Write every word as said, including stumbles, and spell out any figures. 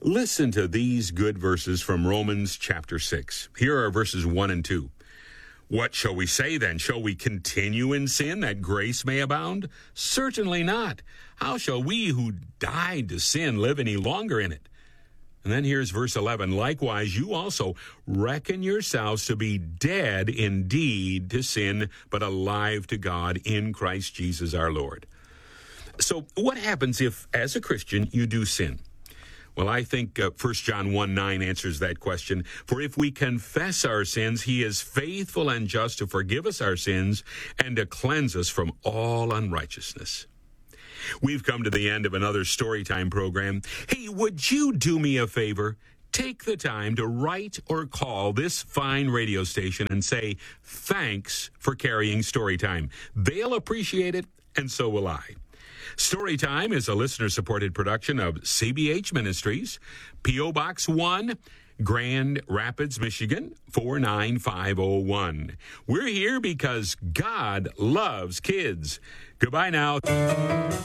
Listen to these good verses from Romans chapter six. Here are verses one and two. What shall we say then? Shall we continue in sin that grace may abound? Certainly not. How shall we who died to sin live any longer in it? And then here's verse eleven. Likewise, you also reckon yourselves to be dead indeed to sin, but alive to God in Christ Jesus our Lord. So what happens if, as a Christian, you do sin? Well, I think uh, First John one nine answers that question. For if we confess our sins, he is faithful and just to forgive us our sins and to cleanse us from all unrighteousness. We've come to the end of another Storytime program. Hey, would you do me a favor? Take the time to write or call this fine radio station and say, thanks for carrying Storytime. They'll appreciate it, and so will I. Storytime is a listener-supported production of C B H Ministries, P O. Box one, Grand Rapids, Michigan, four nine five oh one. We're here because God loves kids. Goodbye now.